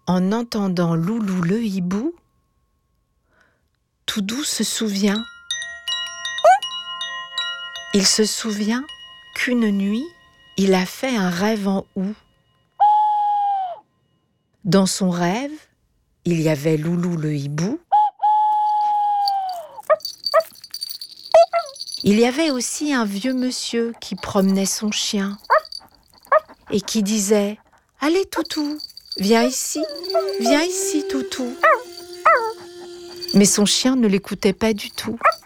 En entendant Loulou le hibou, Toudou se souvient. Il se souvient qu'une nuit, il a fait un rêve en houx. Dans son rêve, il y avait Loulou le hibou. Il y avait aussi un vieux monsieur qui promenait son chien et qui disait « Allez Toutou, viens ici, Toutou ». Mais son chien ne l'écoutait pas du tout.